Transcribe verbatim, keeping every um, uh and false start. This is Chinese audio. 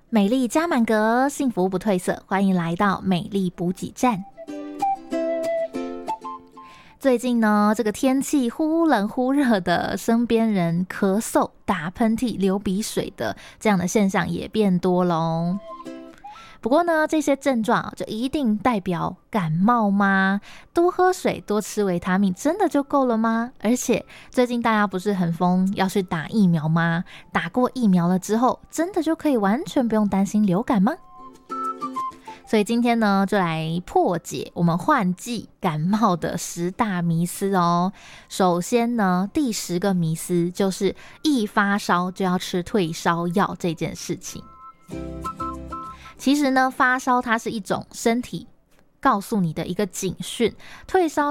美丽加满格，幸福不褪色，欢迎来到美丽补给站。最近呢，这个天气忽冷忽热的，身边人咳嗽、打喷嚏、流鼻水的这样的现象也变多咯。不过呢，这些症状就一定代表感冒吗？多喝水、多吃维他命真的就够了吗？而且最近大家不是很疯要去打疫苗吗？打过疫苗了之后，真的就可以完全不用担心流感吗？所以今天呢，就来破解我们换季感冒的十大迷思哦。首先呢，第十个迷思就是一发烧就要吃退烧药这件事情。其实呢，发烧它是一种身体告诉你的一个警讯，退烧